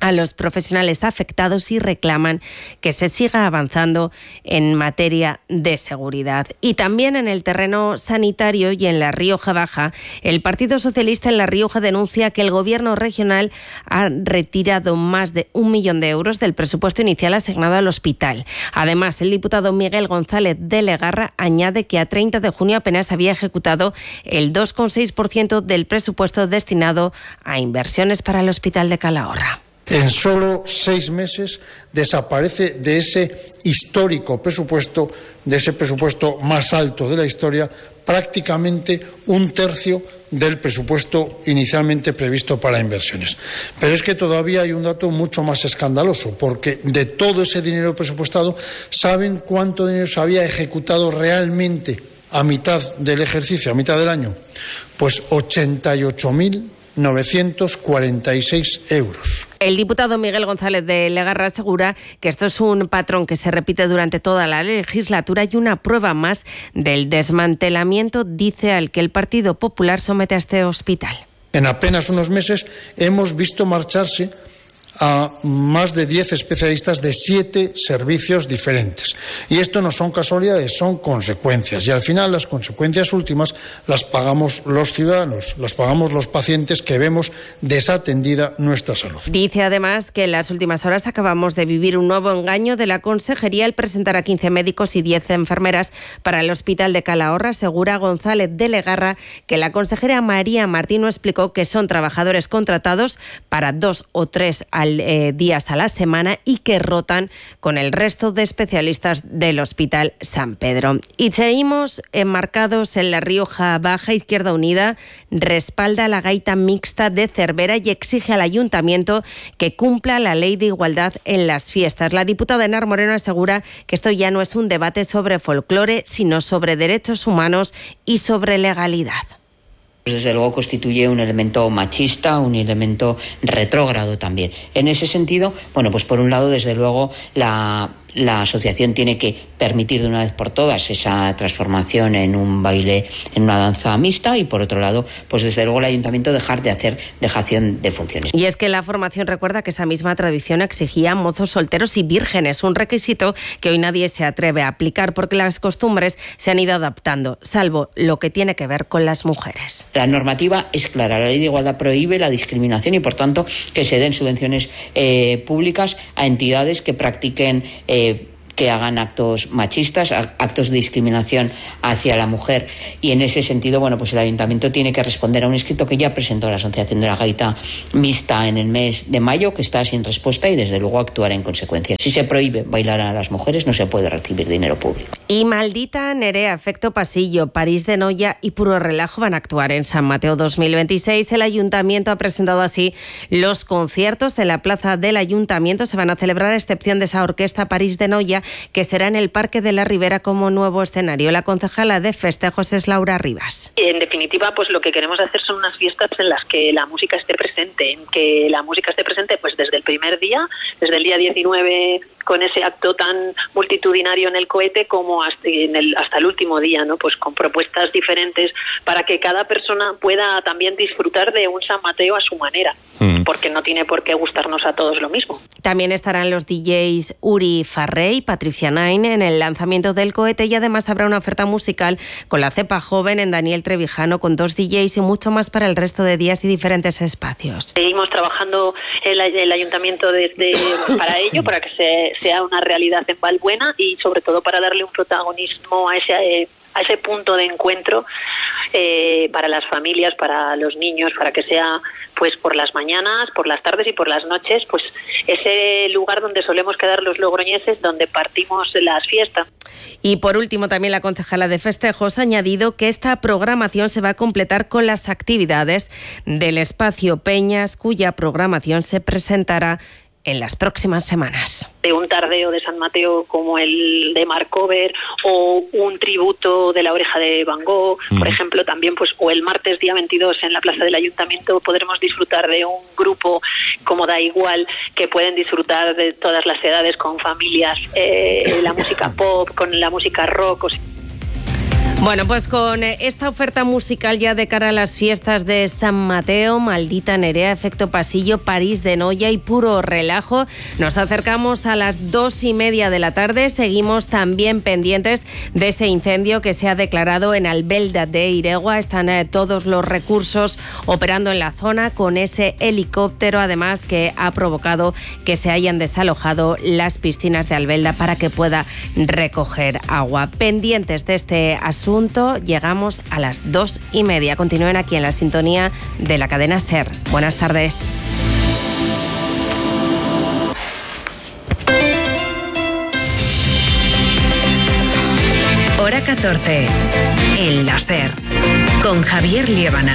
Speaker 9: a los profesionales afectados y reclaman que se siga avanzando en materia de seguridad. Y también en el terreno sanitario y en la Rioja Baja, el Partido Socialista en La Rioja denuncia que el Gobierno regional ha retirado más de un millón de euros del presupuesto inicial asignado al hospital. Además, el diputado Miguel González de Legarra añade que a treinta de junio apenas había ejecutado el dos coma seis por ciento del presupuesto destinado a inversiones para el Hospital de Calahorra.
Speaker 2: En solo seis meses desaparece de ese histórico presupuesto, de ese presupuesto más alto de la historia, prácticamente un tercio del presupuesto inicialmente previsto para inversiones. Pero es que todavía hay un dato mucho más escandaloso, porque de todo ese dinero presupuestado, ¿saben cuánto dinero se había ejecutado realmente a mitad del ejercicio, a mitad del año? Pues ochenta y ocho mil novecientos cuarenta y seis euros.
Speaker 9: El diputado Miguel González de Legarra asegura que esto es un patrón que se repite durante toda la legislatura y una prueba más del desmantelamiento, dice, al que el Partido Popular somete a este hospital.
Speaker 2: En apenas unos meses hemos visto marcharse a más de diez especialistas de siete servicios diferentes. Y esto no son casualidades, son consecuencias. Y al final las consecuencias últimas las pagamos los ciudadanos, las pagamos los pacientes que vemos desatendida nuestra salud.
Speaker 9: Dice además que en las últimas horas acabamos de vivir un nuevo engaño de la Consejería al presentar a quince médicos y diez enfermeras para el Hospital de Calahorra. Asegura González de Legarra que la consejera María Martino explicó que son trabajadores contratados para dos o tres al Eh, días a la semana y que rotan con el resto de especialistas del Hospital San Pedro. Y seguimos enmarcados en La Rioja Baja. Izquierda Unida respalda la gaita mixta de Cervera y exige al Ayuntamiento que cumpla la ley de igualdad en las fiestas. La diputada Enar Moreno asegura que esto ya no es un debate sobre folclore, sino sobre derechos humanos y sobre legalidad.
Speaker 3: Desde luego constituye un elemento machista, un elemento retrógrado también. En ese sentido, bueno, pues por un lado, desde luego, la, la asociación tiene que permitir de una vez por todas esa transformación en un baile, en una danza mixta, y por otro lado, pues desde luego el ayuntamiento dejar de hacer dejación de funciones.
Speaker 9: Y es que la formación recuerda que esa misma tradición exigía mozos solteros y vírgenes, un requisito que hoy nadie se atreve a aplicar porque las costumbres se han ido adaptando, salvo lo que tiene que ver con las mujeres.
Speaker 3: La normativa es clara, la ley de igualdad prohíbe la discriminación y por tanto que se den subvenciones eh, públicas a entidades que practiquen eh, que hagan actos machistas, actos de discriminación hacia la mujer, y en ese sentido, bueno, pues el ayuntamiento tiene que responder a un escrito que ya presentó la Asociación de la Gaita Mixta en el mes de mayo, que está sin respuesta, y desde luego actuar en consecuencia. Si se prohíbe bailar a las mujeres, no se puede recibir dinero público.
Speaker 9: Y Maldita Nerea, Efecto Pasillo, París de Noia y Puro Relajo van a actuar en San Mateo dos mil veintiséis. El ayuntamiento ha presentado así los conciertos en la plaza del ayuntamiento. Se van a celebrar a excepción de esa orquesta París de Noia, que será en el Parque de la Ribera como nuevo escenario. La concejala de festejos es Laura Rivas.
Speaker 4: En definitiva, pues lo que queremos hacer son unas fiestas en las que la música esté presente, en que la música esté presente pues desde el primer día, desde el día diecinueve con ese acto tan multitudinario en el cohete, como hasta, en el, hasta el último día, ¿no? Pues con propuestas diferentes para que cada persona pueda también disfrutar de un San Mateo a su manera, mm. porque no tiene por qué gustarnos a todos lo mismo.
Speaker 9: También estarán los D Js Uri Farré y Patricia Nine en el lanzamiento del cohete, y además habrá una oferta musical con la cepa joven en Daniel Trevijano, con dos D Js y mucho más para el resto de días y diferentes espacios.
Speaker 4: Seguimos trabajando el, el ayuntamiento desde, para ello, para que se, sea una realidad en Valbuena, y sobre todo para darle un protagonismo a ese, a ese punto de encuentro eh, para las familias, para los niños, para que sea pues por las mañanas, por las tardes y por las noches, pues ese lugar donde solemos quedar los logroñeses, donde partimos las fiestas.
Speaker 9: Y por último, también la concejala de festejos ha añadido que esta programación se va a completar con las actividades del espacio Peñas, cuya programación se presentará en las próximas semanas.
Speaker 4: De un tardeo de San Mateo como el de Marcover, o un tributo de la Oreja de Van Gogh, mm. por ejemplo, también, pues, o el martes día veintidós en la Plaza del Ayuntamiento podremos disfrutar de un grupo como Da Igual, que pueden disfrutar de todas las edades con familias, eh, la música pop, con la música rock. O sea.
Speaker 9: Bueno, pues con esta oferta musical ya de cara a las fiestas de San Mateo, Maldita Nerea, Efecto Pasillo, París de Noia y Puro Relajo, nos acercamos a las dos y media de la tarde. Seguimos también pendientes de ese incendio que se ha declarado en Albelda de Iregua. Están eh, todos los recursos operando en la zona con ese helicóptero, además, que ha provocado que se hayan desalojado las piscinas de Albelda para que pueda recoger agua. Pendientes de este asunto, llegamos a las dos y media. Continúen aquí en la sintonía de la cadena SER. Buenas tardes.
Speaker 1: Hora catorce, en la SER, con Javier Liébana.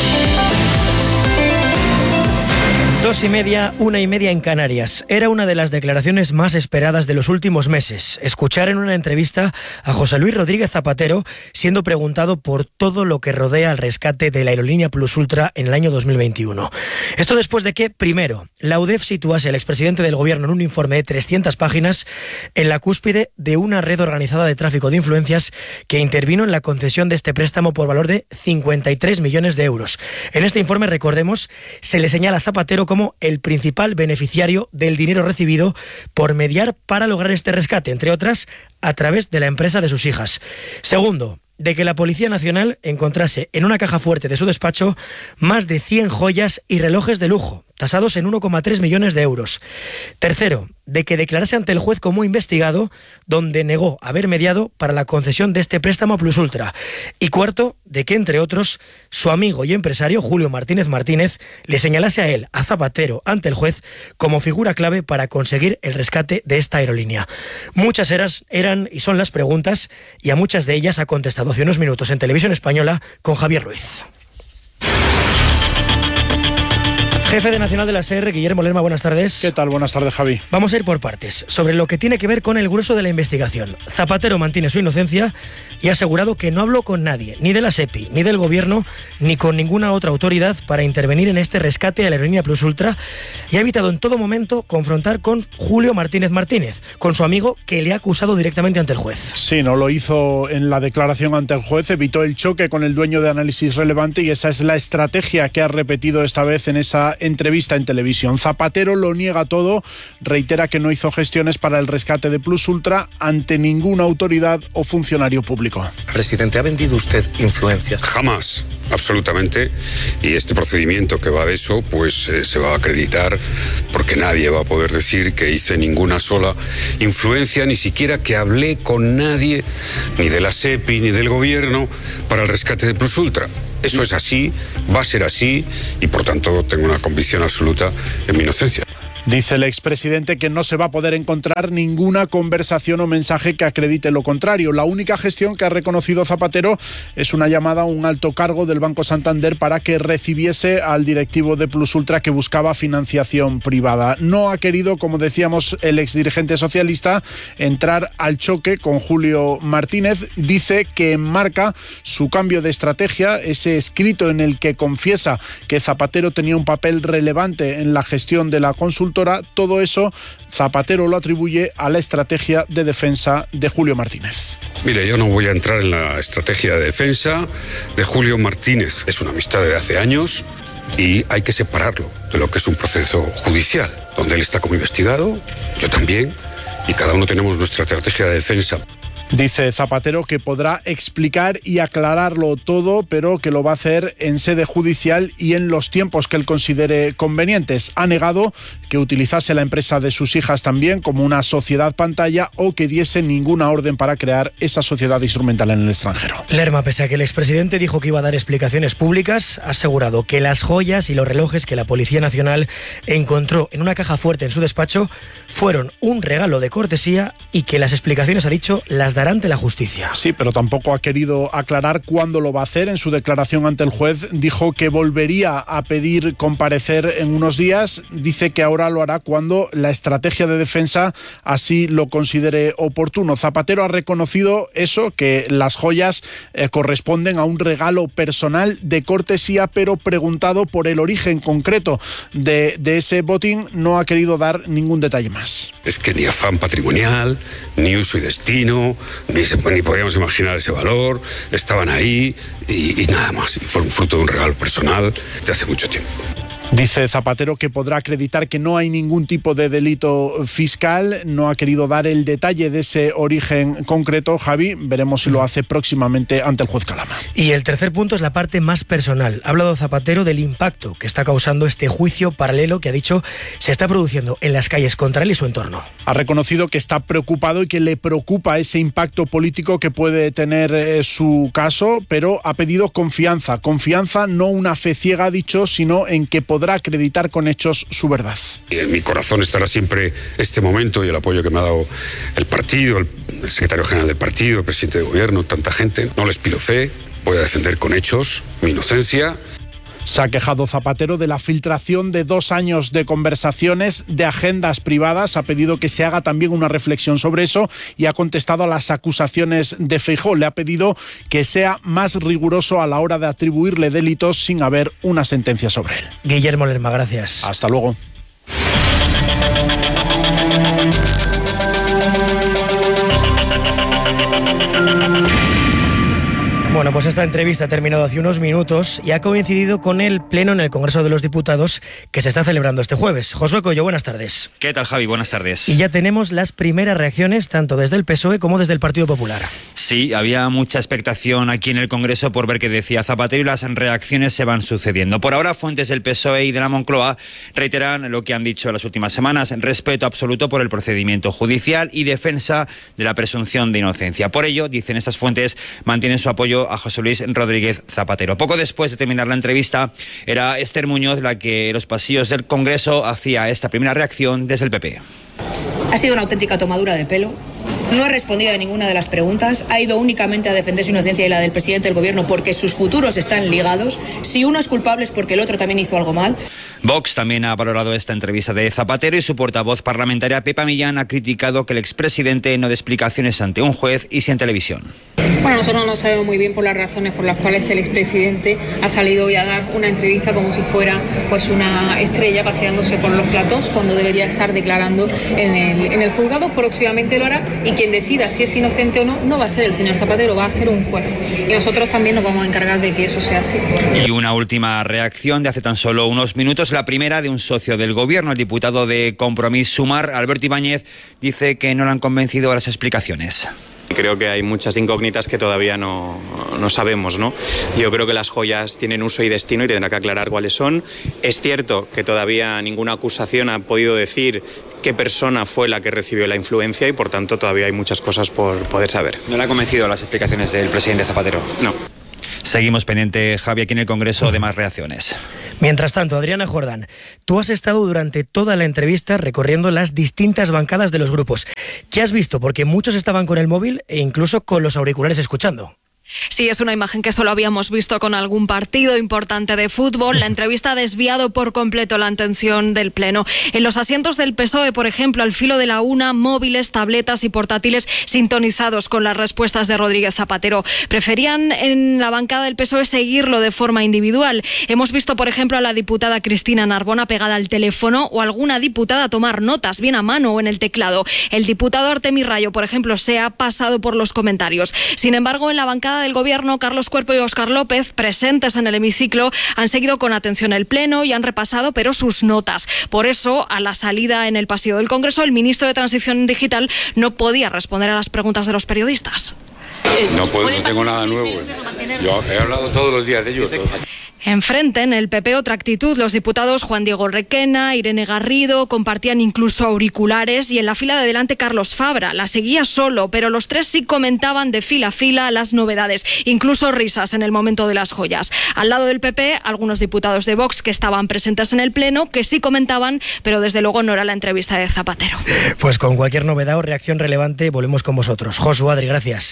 Speaker 5: Dos y media, una y media en Canarias. Era una de las declaraciones más esperadas de los últimos meses. Escuchar en una entrevista a José Luis Rodríguez Zapatero siendo preguntado por todo lo que rodea al rescate de la aerolínea Plus Ultra en el año dos mil veintiuno. Esto después de que, primero, la U D E F situase al expresidente del gobierno en un informe de trescientas páginas en la cúspide de una red organizada de tráfico de influencias que intervino en la concesión de este préstamo por valor de cincuenta y tres millones de euros. En este informe, recordemos, se le señala a Zapatero como el principal beneficiario del dinero recibido por mediar para lograr este rescate, entre otras, a través de la empresa de sus hijas. Segundo, de que la Policía Nacional encontrase en una caja fuerte de su despacho más de cien joyas y relojes de lujo, tasados en uno coma tres millones de euros. Tercero, de que declarase ante el juez como investigado, donde negó haber mediado para la concesión de este préstamo a Plus Ultra. Y cuarto, de que, entre otros, su amigo y empresario Julio Martínez Martínez le señalase a él, a Zapatero, ante el juez, como figura clave para conseguir el rescate de esta aerolínea. Muchas eras, eran y son las preguntas, y a muchas de ellas ha contestado hace unos minutos en Televisión Española con Javier Ruiz. Jefe de Nacional de la SER, Guillermo Lerma, buenas tardes.
Speaker 6: ¿Qué tal? Buenas tardes, Javi.
Speaker 5: Vamos a ir por partes. Sobre lo que tiene que ver con el grueso de la investigación. Zapatero mantiene su inocencia y ha asegurado que no habló con nadie, ni de la SEPI, ni del Gobierno, ni con ninguna otra autoridad para intervenir en este rescate a la aerolínea Plus Ultra, y ha evitado en todo momento confrontar con Julio Martínez Martínez, con su amigo que le ha acusado directamente ante el juez.
Speaker 6: Sí, no lo hizo en la declaración ante el juez, evitó el choque con el dueño de Análisis Relevante, y esa es la estrategia que ha repetido esta vez en esa entrevista en televisión. Zapatero lo niega todo, reitera que no hizo gestiones para el rescate de Plus Ultra ante ninguna autoridad o funcionario público.
Speaker 7: Presidente, ¿ha vendido usted influencia?
Speaker 8: Jamás, absolutamente. Y este procedimiento que va de eso, pues eh, se va a acreditar, porque nadie va a poder decir que hice ninguna sola influencia, ni siquiera que hablé con nadie, ni de la SEPI, ni del Gobierno, para el rescate de Plus Ultra. Eso es así, va a ser así, y por tanto tengo una convicción absoluta en mi inocencia.
Speaker 6: Dice el expresidente que no se va a poder encontrar ninguna conversación o mensaje que acredite lo contrario. La única gestión que ha reconocido Zapatero es una llamada a un alto cargo del Banco Santander para que recibiese al directivo de Plus Ultra que buscaba financiación privada. No ha querido, como decíamos, el exdirigente socialista entrar al choque con Julio Martínez. Dice que enmarca su cambio de estrategia, ese escrito en el que confiesa que Zapatero tenía un papel relevante en la gestión de la consulta. Todo eso Zapatero lo atribuye a la estrategia de defensa de Julio Martínez.
Speaker 8: Mire, yo no voy a entrar en la estrategia de defensa de Julio Martínez. Es una amistad de hace años y hay que separarlo de lo que es un proceso judicial, donde él está como investigado, yo también, y cada uno tenemos nuestra estrategia de defensa.
Speaker 6: Dice Zapatero que podrá explicar y aclararlo todo, pero que lo va a hacer en sede judicial y en los tiempos que él considere convenientes. Ha negado que utilizase la empresa de sus hijas también como una sociedad pantalla o que diese ninguna orden para crear esa sociedad instrumental en el extranjero.
Speaker 5: Lerma, pese a que el expresidente dijo que iba a dar explicaciones públicas, ha asegurado que las joyas y los relojes que la Policía Nacional encontró en una caja fuerte en su despacho fueron un regalo de cortesía y que las explicaciones, ha dicho, las dará ante la justicia.
Speaker 6: Sí, pero tampoco ha querido aclarar cuándo lo va a hacer. En su declaración ante el juez dijo que volvería a pedir comparecer en unos días. Dice que ahora lo hará cuando la estrategia de defensa así lo considere oportuno. Zapatero ha reconocido eso, que las joyas eh, corresponden a un regalo personal de cortesía, pero preguntado por el origen concreto de, de ese botín, no ha querido dar ningún detalle más.
Speaker 8: Es que ni afán patrimonial, ni uso y destino, ni, se, ni podíamos imaginar ese valor, estaban ahí y, y nada más. Y fue un fruto de un regalo personal de hace mucho tiempo.
Speaker 6: Dice Zapatero que podrá acreditar que no hay ningún tipo de delito fiscal. No ha querido dar el detalle de ese origen concreto. Javi, veremos si lo hace próximamente ante el juez Calama.
Speaker 5: Y el tercer punto es la parte más personal. Ha hablado Zapatero del impacto que está causando este juicio paralelo que ha dicho se está produciendo en las calles contra él y su entorno.
Speaker 6: Ha reconocido que está preocupado y que le preocupa ese impacto político que puede tener eh, su caso, pero ha pedido confianza. Confianza, no una fe ciega, ha dicho, sino en que podrá podrá acreditar con hechos su verdad.
Speaker 8: Y en mi corazón estará siempre este momento y el apoyo que me ha dado el partido, el, el secretario general del partido, el presidente de gobierno, tanta gente. No les pido fe, voy a defender con hechos mi inocencia.
Speaker 6: Se ha quejado Zapatero de la filtración de dos años de conversaciones de agendas privadas. Ha pedido que se haga también una reflexión sobre eso y ha contestado a las acusaciones de Feijóo. Le ha pedido que sea más riguroso a la hora de atribuirle delitos sin haber una sentencia sobre él.
Speaker 5: Guillermo Lerma, gracias.
Speaker 6: Hasta luego.
Speaker 5: Bueno, pues esta entrevista ha terminado hace unos minutos y ha coincidido con el pleno en el Congreso de los Diputados que se está celebrando este jueves. Josué Coello, buenas tardes.
Speaker 10: ¿Qué tal, Javi? Buenas tardes.
Speaker 5: Y ya tenemos las primeras reacciones tanto desde el P S O E como desde el Partido Popular.
Speaker 10: Sí, había mucha expectación aquí en el Congreso por ver qué decía Zapatero y las reacciones se van sucediendo. Por ahora, fuentes del P S O E y de la Moncloa reiteran lo que han dicho en las últimas semanas: respeto absoluto por el procedimiento judicial y defensa de la presunción de inocencia. Por ello, dicen estas fuentes, mantienen su apoyo a José Luis Rodríguez Zapatero. Poco después de terminar la entrevista, era Esther Muñoz la que en los pasillos del Congreso hacía esta primera reacción desde el P P.
Speaker 13: Ha sido una auténtica tomadura de pelo. No ha respondido a ninguna de las preguntas. Ha ido únicamente a defender su inocencia y la del presidente del gobierno porque sus futuros están ligados. Si uno es culpable es porque el otro también hizo algo mal.
Speaker 10: Vox también ha valorado esta entrevista de Zapatero y su portavoz parlamentaria Pepa Millán ha criticado que el expresidente no dé explicaciones ante un juez y sí en televisión.
Speaker 14: Bueno, nosotros no sabemos muy bien por las razones por las cuales el expresidente ha salido hoy a dar una entrevista como si fuera pues una estrella paseándose por los platos cuando debería estar declarando en el, en el juzgado. Próximamente lo hará y quien decida si es inocente o no, no va a ser el señor Zapatero, va a ser un juez. Y nosotros también nos vamos a encargar de que eso sea así.
Speaker 10: Y una última reacción de hace tan solo unos minutos, la primera de un socio del gobierno, el diputado de Compromís Sumar, Alberto Ibáñez, dice que no le han convencido las explicaciones.
Speaker 16: Creo que hay muchas incógnitas que todavía no, no sabemos, ¿no? Yo creo que las joyas tienen uso y destino y tendrá que aclarar cuáles son. Es cierto que todavía ninguna acusación ha podido decir qué persona fue la que recibió la influencia y por tanto todavía hay muchas cosas por poder saber.
Speaker 10: ¿No le ha convencido las explicaciones del presidente Zapatero?
Speaker 16: No.
Speaker 10: Seguimos pendiente, Javi, aquí en el Congreso de más reacciones.
Speaker 5: Mientras tanto, Adriana Jordán, tú has estado durante toda la entrevista recorriendo las distintas bancadas de los grupos. ¿Qué has visto? Porque muchos estaban con el móvil e incluso con los auriculares escuchando.
Speaker 17: Sí, es una imagen que solo habíamos visto con algún partido importante de fútbol. La entrevista ha desviado por completo la atención del Pleno. En los asientos del P S O E, por ejemplo, al filo de la una, móviles, tabletas y portátiles sintonizados con las respuestas de Rodríguez Zapatero. Preferían en la bancada del P S O E seguirlo de forma individual. Hemos visto, por ejemplo, a la diputada Cristina Narbona pegada al teléfono o alguna diputada tomar notas, bien a mano o en el teclado. El diputado Artemí Rayo, por ejemplo, se ha pasado por los comentarios. Sin embargo, en la bancada del Gobierno, Carlos Cuerpo y Óscar López, presentes en el hemiciclo, han seguido con atención el Pleno y han repasado, pero sus notas. Por eso, a la salida en el pasillo del Congreso, el ministro de Transición Digital no podía responder a las preguntas de los periodistas.
Speaker 8: No puedo, no tengo nada nuevo. Yo he hablado todos los días de ello.
Speaker 17: Enfrente, en el P P, otra actitud. Los diputados Juan Diego Requena, Irene Garrido compartían incluso auriculares y en la fila de delante Carlos Fabra. La seguía solo, pero los tres sí comentaban de fila a fila las novedades, incluso risas en el momento de las joyas. Al lado del P P, algunos diputados de Vox que estaban presentes en el Pleno, que sí comentaban, pero desde luego no era la entrevista de Zapatero.
Speaker 5: Pues con cualquier novedad o reacción relevante volvemos con vosotros. Josu, Adri, gracias.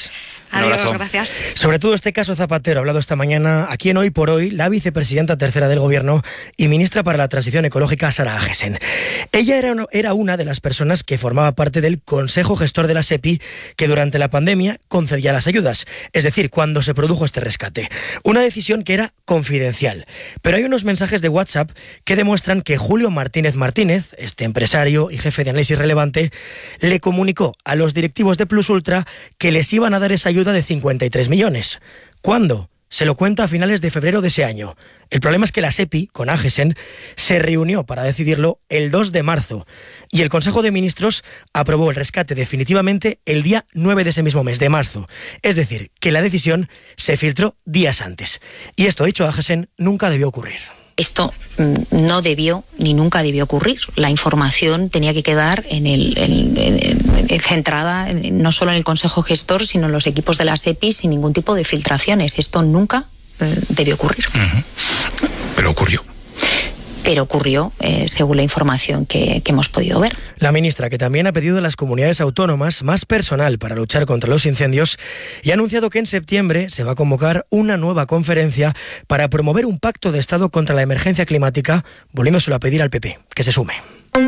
Speaker 17: Adiós, gracias.
Speaker 5: Sobre todo este caso Zapatero ha hablado esta mañana aquí en Hoy por Hoy la vicepresidenta tercera del Gobierno y ministra para la Transición Ecológica, Sara Agesen. Ella era, era una de las personas que formaba parte del Consejo Gestor de la SEPI que durante la pandemia concedía las ayudas, es decir, cuando se produjo este rescate. Una decisión que era confidencial. Pero hay unos mensajes de WhatsApp que demuestran que Julio Martínez Martínez, este empresario y jefe de análisis relevante, le comunicó a los directivos de Plus Ultra que les iban a dar esa ayuda de cincuenta y tres millones. ¿Cuándo? Se lo cuenta a finales de febrero de ese año. El problema es que la SEPI, con Agesen, se reunió para decidirlo el dos de marzo y el Consejo de Ministros aprobó el rescate definitivamente el día nueve de ese mismo mes, de marzo. Es decir, que la decisión se filtró días antes. Y esto, dicho Agesen, nunca debió ocurrir.
Speaker 18: Esto no debió ni nunca debió ocurrir. La información tenía que quedar en el, en, en, en, centrada en, no solo en el Consejo Gestor, sino en los equipos de la SEPI sin ningún tipo de filtraciones. Esto nunca eh, debió ocurrir.
Speaker 19: Uh-huh. Pero ocurrió.
Speaker 18: Pero ocurrió, eh, según la información que, que hemos podido ver.
Speaker 5: La ministra, que también ha pedido a las comunidades autónomas más personal para luchar contra los incendios, y ha anunciado que en septiembre se va a convocar una nueva conferencia para promover un pacto de Estado contra la emergencia climática, volviéndoselo a pedir al P P, que se sume.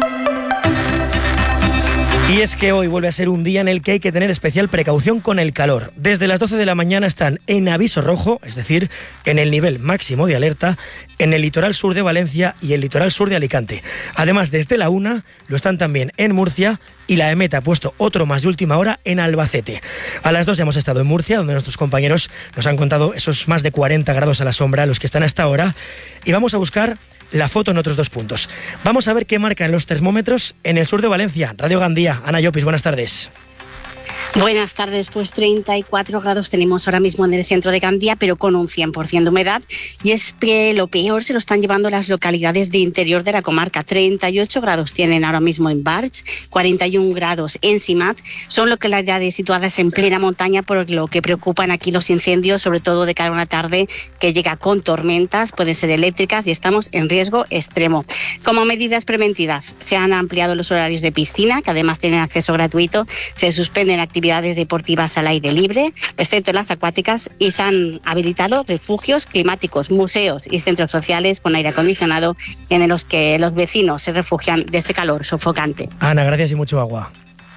Speaker 5: Y es que hoy vuelve a ser un día en el que hay que tener especial precaución con el calor. Desde las doce de la mañana están en aviso rojo, es decir, en el nivel máximo de alerta, en el litoral sur de Valencia y el litoral sur de Alicante. Además, desde la una lo están también en Murcia y la EMET ha puesto otro más de última hora en Albacete. A las dos ya hemos estado en Murcia, donde nuestros compañeros nos han contado esos más de cuarenta grados a la sombra, los que están hasta ahora, y vamos a buscar la foto en otros dos puntos. Vamos a ver qué marcan los termómetros en el sur de Valencia. Radio Gandía, Ana Llopis, buenas tardes.
Speaker 20: Buenas tardes, pues treinta y cuatro grados tenemos ahora mismo en el centro de Gandía, pero con un cien por ciento de humedad, y es que lo peor se lo están llevando las localidades de interior de la comarca. treinta y ocho grados tienen ahora mismo en Barx, cuarenta y un grados en Simat, son localidades situadas en plena montaña, por lo que preocupan aquí los incendios, sobre todo de cara a una tarde que llega con tormentas, pueden ser eléctricas, y estamos en riesgo extremo. Como medidas preventivas, se han ampliado los horarios de piscina, que además tienen acceso gratuito, se suspenden actividades actividades deportivas al aire libre, excepto las acuáticas, y se han habilitado refugios climáticos, museos y centros sociales con aire acondicionado en los que los vecinos se refugian de este calor sofocante.
Speaker 5: Ana, gracias y mucho agua.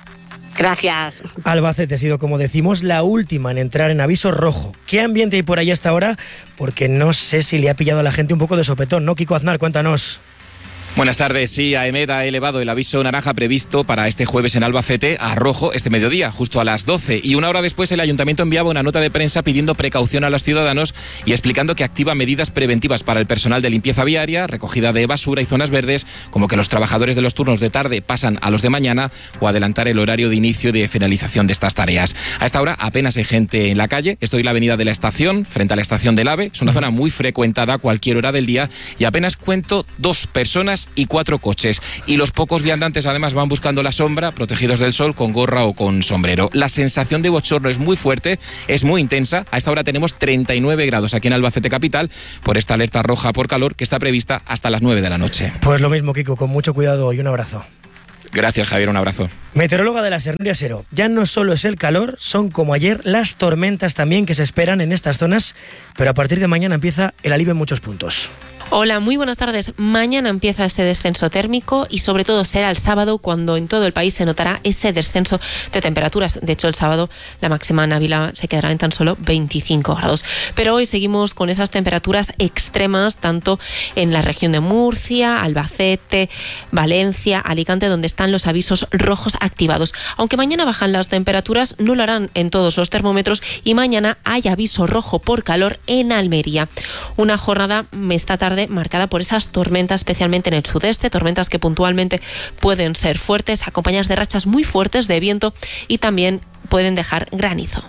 Speaker 20: Gracias.
Speaker 5: Albacete ha sido, como decimos, la última en entrar en aviso rojo. ¿Qué ambiente hay por ahí hasta ahora? Porque no sé si le ha pillado a la gente un poco de sopetón, ¿no? Kiko Aznar, cuéntanos.
Speaker 21: Buenas tardes. Sí, AEMET ha elevado el aviso naranja previsto para este jueves en Albacete a rojo este mediodía, justo a las doce. Y una hora después el Ayuntamiento enviaba una nota de prensa pidiendo precaución a los ciudadanos y explicando que activa medidas preventivas para el personal de limpieza viaria, recogida de basura y zonas verdes, como que los trabajadores de los turnos de tarde pasan a los de mañana o adelantar el horario de inicio y de finalización de estas tareas. A esta hora apenas hay gente en la calle. Estoy en la avenida de la Estación, frente a la Estación del AVE. Es una zona muy frecuentada a cualquier hora del día y apenas cuento dos personas y cuatro coches, y los pocos viandantes además van buscando la sombra, protegidos del sol, con gorra o con sombrero. La sensación de bochorno es muy fuerte, es muy intensa. A esta hora tenemos treinta y nueve grados aquí en Albacete capital por esta alerta roja por calor que está prevista hasta las nueve de la noche.
Speaker 5: Pues lo mismo, Kiko, con mucho cuidado y un abrazo.
Speaker 21: Gracias, Javier, un abrazo.
Speaker 5: Meteoróloga de la Sernuria Sero, ya no solo es el calor, son como ayer las tormentas también que se esperan en estas zonas, pero a partir de mañana empieza el alivio en muchos puntos.
Speaker 22: Hola, muy buenas tardes. Mañana empieza ese descenso térmico y sobre todo será el sábado cuando en todo el país se notará ese descenso de temperaturas. De hecho, el sábado la máxima en Ávila se quedará en tan solo veinticinco grados. Pero hoy seguimos con esas temperaturas extremas tanto en la región de Murcia, Albacete, Valencia, Alicante, donde están los avisos rojos activados. Aunque mañana bajan las temperaturas, no lo harán en todos los termómetros y mañana hay aviso rojo por calor en Almería. Una jornada esta tarde marcada por esas tormentas, especialmente en el sudeste, tormentas que puntualmente pueden ser fuertes, acompañadas de rachas muy fuertes de viento y también pueden dejar granizo.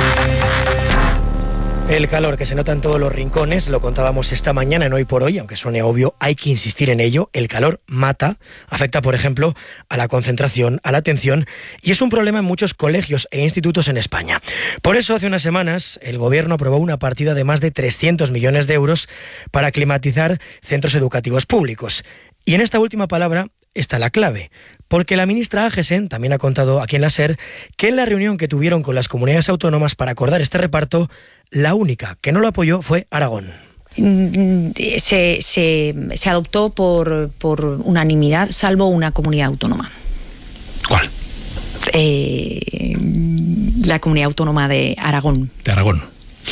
Speaker 5: El calor que se nota en todos los rincones, lo contábamos esta mañana en Hoy por Hoy, aunque suene obvio, hay que insistir en ello. El calor mata, afecta, por ejemplo, a la concentración, a la atención, y es un problema en muchos colegios e institutos en España. Por eso, hace unas semanas, el Gobierno aprobó una partida de más de trescientos millones de euros para climatizar centros educativos públicos. Y en esta última palabra, está la clave, porque la ministra Agesen también ha contado aquí en la SER que en la reunión que tuvieron con las comunidades autónomas para acordar este reparto, la única que no lo apoyó fue Aragón.
Speaker 18: Se, se, se adoptó por, por unanimidad, salvo una comunidad autónoma.
Speaker 19: ¿Cuál?
Speaker 18: Eh, la comunidad autónoma de Aragón.
Speaker 19: De Aragón.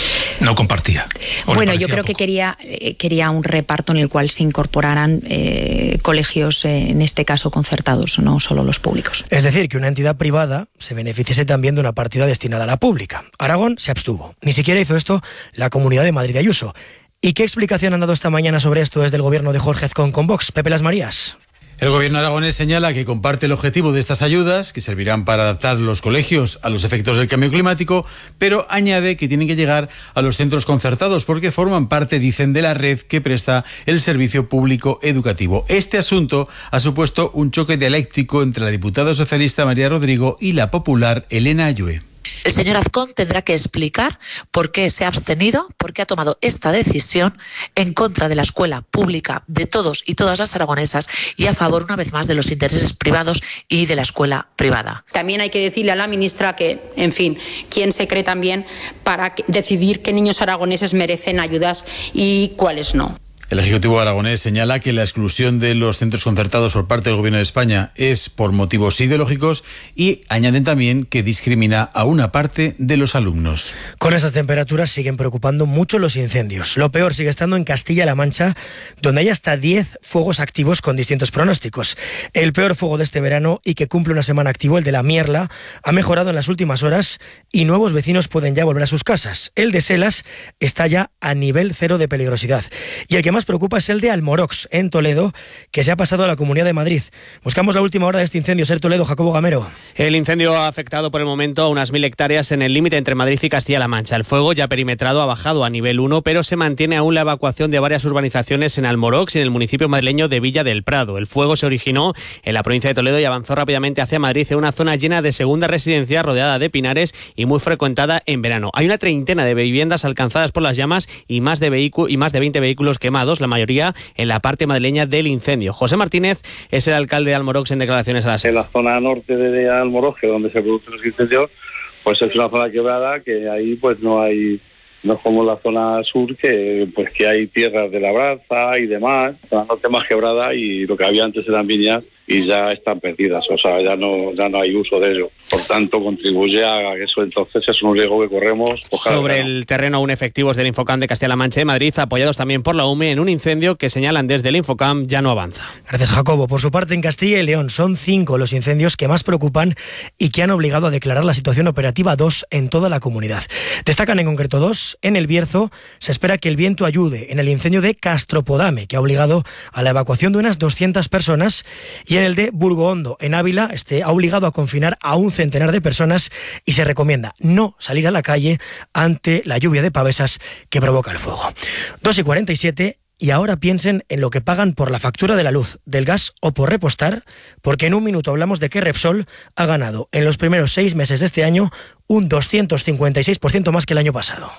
Speaker 19: No compartía.
Speaker 18: Bueno, yo creo poco. que quería, eh, quería un reparto en el cual se incorporaran eh, colegios, eh, en este caso concertados, no solo los públicos.
Speaker 5: Es decir, que una entidad privada se beneficiase también de una partida destinada a la pública. Aragón se abstuvo. Ni siquiera hizo esto la Comunidad de Madrid de Ayuso. ¿Y qué explicación han dado esta mañana sobre esto desde el gobierno de Jorge Azcón con Vox? Pepe Las Marías.
Speaker 11: El gobierno aragonés señala que comparte el objetivo de estas ayudas, que servirán para adaptar los colegios a los efectos del cambio climático, pero añade que tienen que llegar a los centros concertados porque forman parte, dicen, de la red que presta el servicio público educativo. Este asunto ha supuesto un choque dialéctico entre la diputada socialista María Rodrigo y la popular Elena Ayue.
Speaker 12: El señor Azcón tendrá que explicar por qué se ha abstenido, por qué ha tomado esta decisión en contra de la escuela pública de todos y todas las aragonesas y a favor, una vez más, de los intereses privados y de la escuela privada.
Speaker 15: También hay que decirle a la ministra que, en fin, quién se cree también para decidir qué niños aragoneses merecen ayudas y cuáles no.
Speaker 11: El Ejecutivo aragonés señala que la exclusión de los centros concertados por parte del Gobierno de España es por motivos ideológicos y añaden también que discrimina a una parte de los alumnos.
Speaker 5: Con esas temperaturas siguen preocupando mucho los incendios. Lo peor sigue estando en Castilla-La Mancha, donde hay hasta diez fuegos activos con distintos pronósticos. El peor fuego de este verano y que cumple una semana activo, el de la Mierla, ha mejorado en las últimas horas y nuevos vecinos pueden ya volver a sus casas. El de Selas está ya a nivel cero de peligrosidad. Y el que más preocupa es el de Almorox, en Toledo, que se ha pasado a la Comunidad de Madrid. Buscamos la última hora de este incendio. Ser Toledo, Jacobo Gamero.
Speaker 23: El incendio ha afectado por el momento a unas mil hectáreas en el límite entre Madrid y Castilla-La Mancha. El fuego, ya perimetrado, ha bajado a nivel uno, pero se mantiene aún la evacuación de varias urbanizaciones en Almorox y en el municipio madrileño de Villa del Prado. El fuego se originó en la provincia de Toledo y avanzó rápidamente hacia Madrid, en una zona llena de segunda residencia rodeada de pinares y muy frecuentada en verano. Hay una treintena de viviendas alcanzadas por las llamas y más de, vehicu- y más de veinte vehículos quemados, la mayoría en la parte madrileña del incendio. José Martínez es el alcalde de Almorox en declaraciones a la SER.
Speaker 24: En la zona norte de Almorox, que es donde se producen los incendios, pues es una zona quebrada que ahí pues no hay, no es como la zona sur, que pues que hay tierras de labranza y demás. La norte más quebrada y lo que había antes eran viñas y ya están perdidas, o sea, ya no ya no hay uso de ello. Por tanto, contribuye a que eso entonces es un riesgo que corremos.
Speaker 23: Sobre el terreno, aún efectivos del Infocam de Castilla-La Mancha y Madrid, apoyados también por la U M E en un incendio que señalan desde el Infocam ya no avanza.
Speaker 5: Gracias, Jacobo. Por su parte, en Castilla y León son cinco los incendios que más preocupan y que han obligado a declarar la situación operativa dos en toda la comunidad. Destacan en concreto dos. En el Bierzo se espera que el viento ayude en el incendio de Castropodame, que ha obligado a la evacuación de unas doscientas personas, y en el de Burgohondo, en Ávila, este ha obligado a confinar a un centenar de personas y se recomienda no salir a la calle ante la lluvia de pavesas que provoca el fuego. dos y cuarenta y siete. Y ahora piensen en lo que pagan por la factura de la luz, del gas o por repostar, porque en un minuto hablamos de que Repsol ha ganado en los primeros seis meses de este año un doscientos cincuenta y seis por ciento más que el año pasado.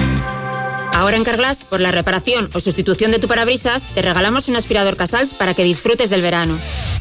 Speaker 25: Ahora en Carglass, por la reparación o sustitución de tu parabrisas, te regalamos un aspirador Casals para que disfrutes del verano.